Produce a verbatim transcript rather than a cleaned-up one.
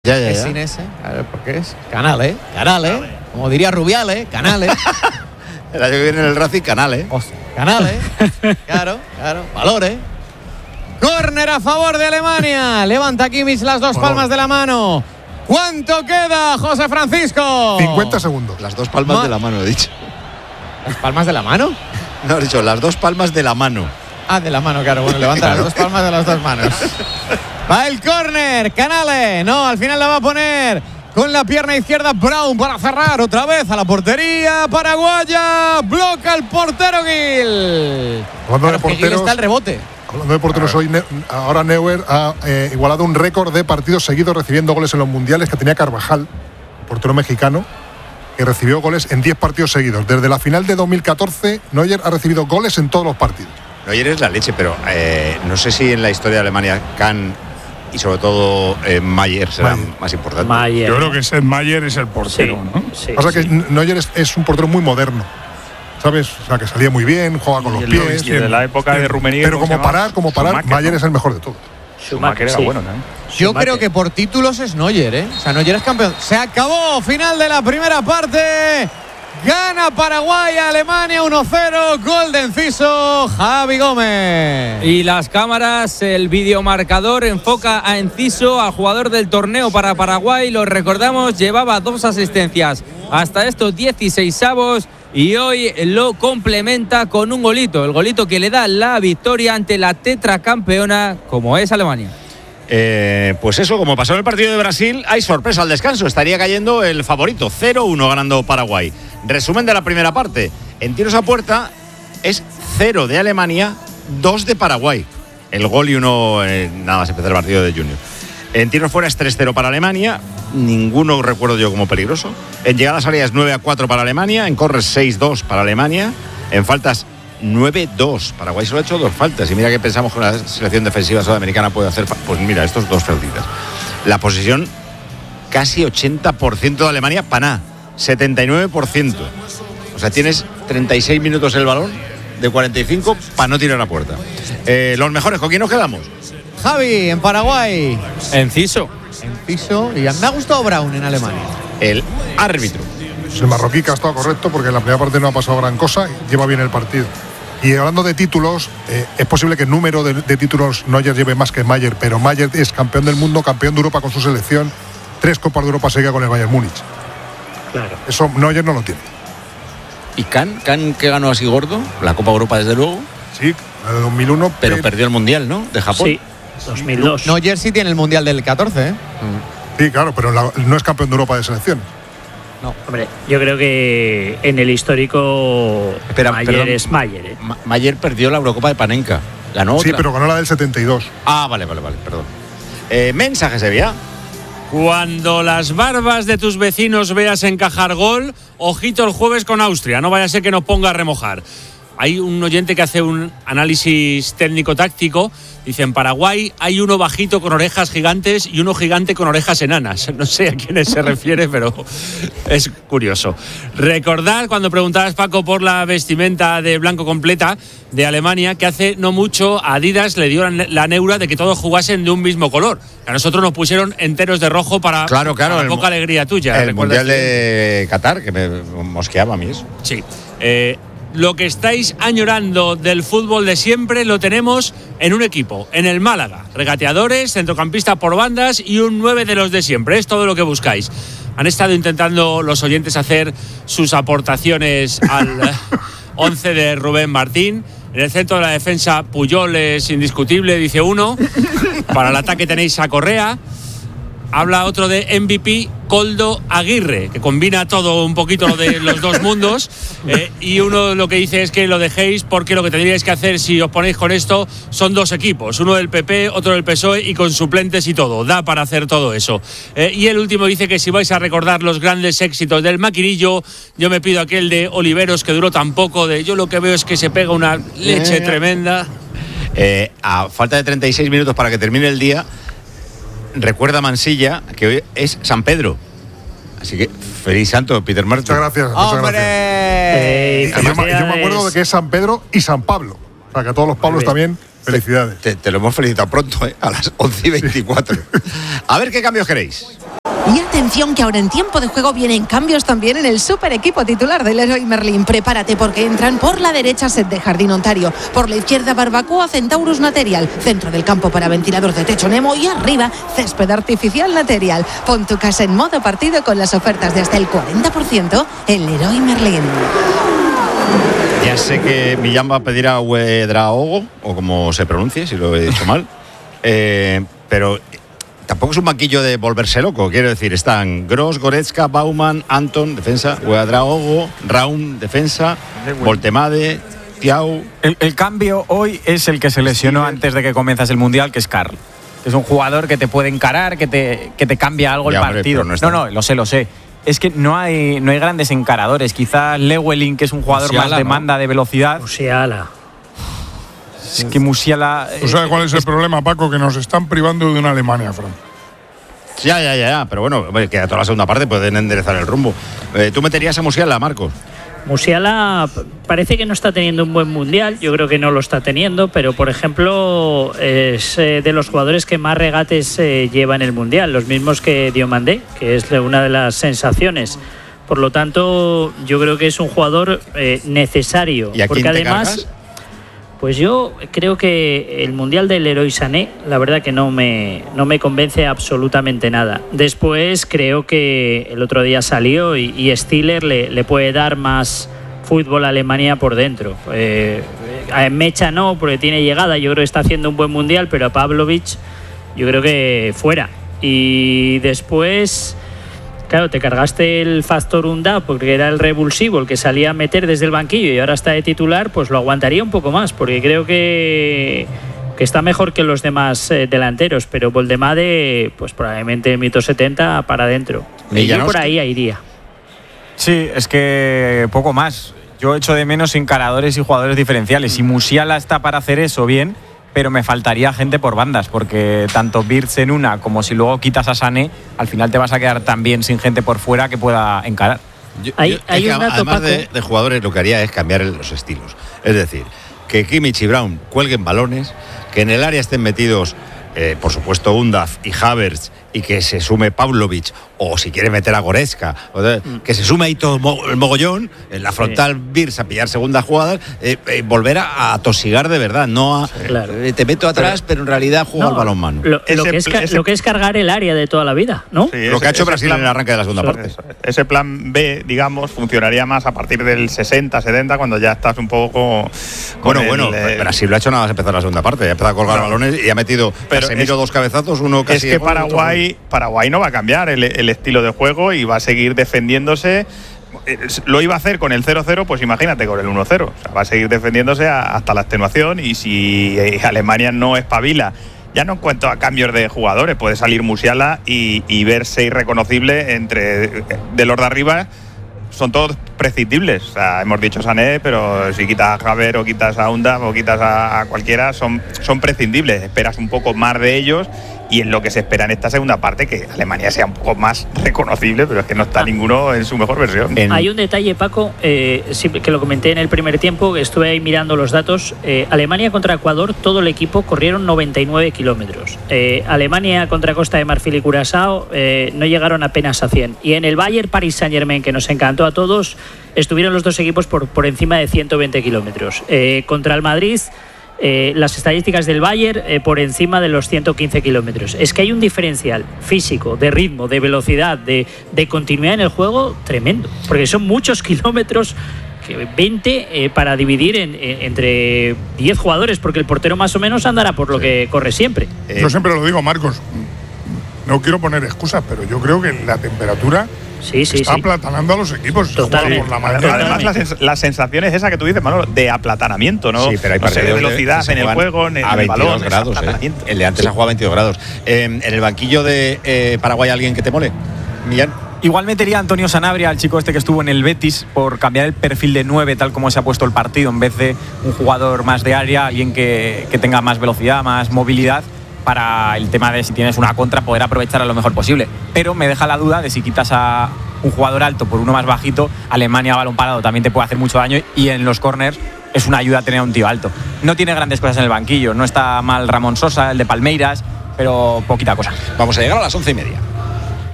Ya, ya, es ya. sin ese, a ver, porque es Canales, Canales, como diría Rubiales, Canales. El año que viene en el Racing, Canales. Hostia, Canales, claro, claro, valores. Córner a favor de Alemania. Levanta Kimmich las dos palmas de la mano. ¿Cuánto queda, José Francisco? cincuenta segundos. Las dos palmas Ma- de la mano, he dicho. ¿Las palmas de la mano? No, he dicho las dos palmas de la mano. Ah, de la mano, claro. Bueno, levanta Claro. las dos palmas de las dos manos. Va el córner, Canales. No, al final la va a poner con la pierna izquierda Brown para cerrar otra vez a la portería paraguaya. Bloca el portero Gil. Hablando de Claro, que Gil porteros, está el rebote. hablando de porteros hoy, Ne- ahora Neuer ha eh, igualado un récord de partidos seguidos recibiendo goles en los mundiales que tenía Carvajal, portero mexicano, que recibió goles en diez partidos seguidos. Desde la final de dos mil catorce, Neuer ha recibido goles en todos los partidos. Neuer es la leche, pero eh, no sé si en la historia de Alemania Kahn y sobre todo eh, Mayer serán Mayer. más importantes. Mayer. Yo creo que ese Mayer es el portero, Sí, ¿no? sí, Pasa sí. que Neuer es, es un portero muy moderno, ¿sabes? O sea, que salía muy bien, juega con los Y el- pies. y de la época de Rummenigge, Pero ¿cómo como se llama? parar, como parar, Schumacher, Mayer ¿no? es el mejor de todos. Schumacher era sí. bueno también. Yo Schumacher. creo que por títulos es Neuer, ¿eh? O sea, Neuer es campeón. Se acabó, final de la primera parte. Gana Paraguay a Alemania uno cero. Gol de Enciso, Javi Gómez. Y las cámaras, el videomarcador enfoca a Enciso, al jugador del torneo para Paraguay. Lo recordamos, llevaba dos asistencias hasta estos dieciseisavos y hoy lo complementa con un golito. El golito que le da la victoria ante la tetracampeona como es Alemania. Eh, pues eso, como pasó en el partido de Brasil, hay sorpresa al descanso. Estaría cayendo el favorito, cero uno ganando Paraguay. Resumen de la primera parte. En tiros a puerta es cero de Alemania, dos de Paraguay. El gol y uno, eh, nada más empezar el partido de Junior. En tiros fuera es tres cero para Alemania, ninguno recuerdo yo como peligroso. En llegadas áreas nueve a cuatro para Alemania, en corres seis dos para Alemania, en faltas nueve dos. Paraguay solo ha hecho dos faltas. Y mira que pensamos que una selección defensiva sudamericana puede hacer. Fa- pues mira, estos dos faltitas. La posesión casi ochenta por ciento de Alemania, Paná, setenta y nueve por ciento. O sea, tienes treinta y seis minutos el balón de cuarenta y cinco para no tirar a puerta. Eh, los mejores, ¿con quién nos quedamos? Javi, en Paraguay. Enciso. Enciso. Y me ha gustado Brown en Alemania. El árbitro. El marroquí que ha estado correcto porque en la primera parte no ha pasado gran cosa y lleva bien el partido. Y hablando de títulos, eh, es posible que el número de, de títulos Neuer lleve más que Mayer, pero Mayer es campeón del mundo, campeón de Europa con su selección, tres Copas de Europa seguidas con el Bayern Múnich. Claro. Eso Neuer no lo tiene. ¿Y Kahn? ¿Kahn que ganó así gordo? La Copa Europa, desde luego. Sí, la de dos mil uno, Pero pe- perdió el Mundial, ¿no? De Japón. Sí, dos mil dos. Neuer sí tiene el Mundial del catorce, ¿eh? sí, claro, pero la- no es campeón de Europa de selecciones. Hombre, yo creo que en el histórico Espera, Mayer perdón. es Mayer, ¿eh? Ma- Mayer perdió la Eurocopa de Panenka. Ganó Sí, otra. pero ganó la del setenta y dos. Ah, vale, vale, vale, perdón. Eh, mensaje, Sevilla. Cuando las barbas de tus vecinos veas encajar gol, ojito el jueves con Austria, no vaya a ser que nos ponga a remojar. Hay un oyente que hace un análisis técnico-táctico. Dice, en Paraguay hay uno bajito con orejas gigantes y uno gigante con orejas enanas. No sé a quiénes se refiere, pero es curioso. Recordad, cuando preguntabas, Paco, por la vestimenta de blanco completa de Alemania, que hace no mucho a Adidas le dio la, la neura de que todos jugasen de un mismo color. A nosotros nos pusieron enteros de rojo para, Claro, claro, para el poca mu- alegría tuya. El ¿recuerdas? Mundial de Qatar, que me mosqueaba a mí eso. Sí. Eh, lo que estáis añorando del fútbol de siempre lo tenemos en un equipo, en el Málaga. Regateadores, centrocampista por bandas y un nueve de los de siempre. Es todo lo que buscáis. Han estado intentando los oyentes hacer sus aportaciones al once de Rubén Martín. En el centro de la defensa, Puyol es indiscutible, dice uno. Para el ataque tenéis a Correa. Habla otro de M V P, Koldo Aguirre, que combina todo un poquito lo de los dos mundos. Eh, y uno lo que dice es que lo dejéis porque lo que tendríais que hacer si os ponéis con esto son dos equipos. Uno del P P, otro del P S O E y con suplentes y todo. Da para hacer todo eso. Eh, y el último dice que si vais a recordar los grandes éxitos del maquinillo, yo me pido aquel de Oliveros que duró tan poco. De yo lo que veo es que se pega una leche Eh. tremenda. Eh, a falta de treinta y seis minutos para que termine el día, recuerda Mansilla que hoy es San Pedro. Así que feliz santo, Peter Martin. Muchas gracias. muchas gracias. ¡Hombre! Eh, Y yo, me- yo me acuerdo de que es San Pedro y San Pablo. O sea, que a todos los Pablos también, felicidades. Te, te lo hemos felicitado pronto, ¿eh? A las once y veinticuatro. A ver qué cambios queréis. Y atención que ahora en tiempo de juego vienen cambios también en el super equipo titular del Leroy Merlin. Prepárate porque entran por la derecha Set de Jardín Ontario, por la izquierda Barbacoa Centaurus Material, centro del campo para ventilador de techo Nemo y arriba césped artificial Material. Pon tu casa en modo partido con las ofertas de hasta el cuarenta por ciento en Leroy Merlin. Ya sé que Millán va a pedir a Ouedraogo, o como se pronuncie, si lo he dicho mal, eh, pero tampoco es un banquillo de volverse loco. Quiero decir, están Gross, Goretzka, Baumann, Anton, defensa, Ouedraogo, Raum, defensa, Voltemade, Thiaw. El, el cambio hoy es el que se lesionó sí, antes de que comienzas el Mundial, que es Karl. Es un jugador que te puede encarar, que te, que te cambia algo ya, el partido. Hombre, no, no, no, lo sé, lo sé. Es que no hay, no hay grandes encaradores. Quizás Lewelyn, que es un jugador Musiala, más demanda, ¿no?, de velocidad. Musiala. Es que Musiala... ¿Tú sabes cuál es el problema, Paco? Que nos están privando de una Alemania, Fran. Ya, ya, ya, ya. Pero bueno, queda toda la segunda parte, pueden enderezar el rumbo. Eh, ¿Tú meterías a Musiala, Marcos? Musiala parece que no está teniendo un buen mundial, yo creo que no lo está teniendo, pero por ejemplo es eh, de los jugadores que más regates eh, lleva en el mundial, los mismos que Diomandé, que es una de las sensaciones. Por lo tanto, yo creo que es un jugador eh, necesario. ¿Y a porque quién te además, cargas? Pues yo creo que el mundial del Leroy Sané, la verdad que no me, no me convence absolutamente nada. Después creo que el otro día salió y, y Stiller le, le puede dar más fútbol a Alemania por dentro. Eh, a Mecha no, porque tiene llegada, yo creo que está haciendo un buen mundial, pero a Pavlovic yo creo que fuera. Y después... Claro, te cargaste el factor Unda porque era el revulsivo, el que salía a meter desde el banquillo y ahora está de titular, pues lo aguantaría un poco más, porque creo que, que está mejor que los demás eh, delanteros, pero Voldemade, pues probablemente mito setenta para adentro. Y yo por ahí iría. Sí, es que poco más. Yo echo de menos encaradores y jugadores diferenciales. Si Musiala está para hacer eso, bien, pero me faltaría gente por bandas, porque tanto Wirtz en una como si luego quitas a Sané, al final te vas a quedar también sin gente por fuera que pueda encarar. Yo, hay, yo, hay un dato, además de, de jugadores, lo que haría es cambiar los estilos. Es decir, que Kimmich y Brown cuelguen balones, que en el área estén metidos, eh, por supuesto, Undaf y Havertz, y que se sume Pavlovic, o si quiere meter a Goretzka, o de, mm. que se sume ahí todo el mogollón, en la frontal sí. Wirtz a pillar segundas jugadas, eh, eh, volver a, a tosigar de verdad, no a sí, claro. eh, te meto atrás, pero, pero en realidad juego no, al balón mano. Lo, lo, que es, ese, lo que es cargar el área de toda la vida, ¿no? Sí, lo ese, que ha hecho Brasil plan, en el arranque de la segunda parte. Eso, ese plan B, digamos, funcionaría más a partir del sesenta, setenta, cuando ya estás un poco... Con bueno, el, bueno, eh, Brasil lo ha hecho nada más empezar la segunda parte, ha empezado a colgar no, balones y ha metido Casemiro dos cabezazos, uno casi... Es que Paraguay, Paraguay no va a cambiar el, el estilo de juego y va a seguir defendiéndose. Lo iba a hacer con el cero cero, pues imagínate con el uno cero. O sea, va a seguir defendiéndose a, hasta la extenuación, y si Alemania no espabila, ya no en cuanto a cambios de jugadores, puede salir Musiala y, y verse irreconocible entre de los de arriba. Son todos prescindibles. O sea, hemos dicho Sané, pero si quitas a Havertz o quitas a Undaf o quitas a, a cualquiera, son, son prescindibles. Esperas un poco más de ellos, y en lo que se espera en esta segunda parte, que Alemania sea un poco más reconocible, pero es que no está ah. ninguno en su mejor versión. En... Hay un detalle, Paco, eh, que lo comenté en el primer tiempo, estuve ahí mirando los datos. Eh, Alemania contra Ecuador, todo el equipo corrieron noventa y nueve kilómetros. Eh, Alemania contra Costa de Marfil y Curazao eh, no llegaron apenas a cien. Y en el Bayern Paris Saint-Germain, que nos encantó a todos, estuvieron los dos equipos por, por encima de ciento veinte kilómetros. Eh, contra el Madrid... Eh, las estadísticas del Bayern eh, por encima de los ciento quince kilómetros. Es que hay un diferencial físico, de ritmo, de velocidad, de, de continuidad en el juego tremendo, porque son muchos kilómetros, veinte eh, para dividir en, en, entre diez jugadores, porque el portero más o menos andará por lo sí. que corre siempre. Eh, yo siempre lo digo, Marcos, no quiero poner excusas, pero yo creo que la temperatura Sí, sí, está sí. aplatanando a los equipos. Totalmente. Por la mañana. Además, la, sens- la sensación es esa que tú dices, Manolo, de aplatanamiento, ¿no? Sí, pero hay no sé, de velocidad de, en el juego, en el a veintidós balón. grados, eh. El de antes sí. ha jugado a veintidós grados. Eh, en el banquillo de eh, Paraguay, ¿alguien que te mole? Millán. Igual metería a Antonio Sanabria, al chico este que estuvo en el Betis, por cambiar el perfil de nueve, tal como se ha puesto el partido, en vez de un jugador más de área, alguien que, que tenga más velocidad, más movilidad, para el tema de si tienes una contra poder aprovechar lo mejor posible. Pero me deja la duda de si quitas a un jugador alto por uno más bajito, Alemania a balón parado también te puede hacer mucho daño, y en los corners es una ayuda tener a un tío alto. No tiene grandes cosas en el banquillo, no está mal Ramón Sosa, el de Palmeiras, pero poquita cosa. Vamos a llegar a las once y media.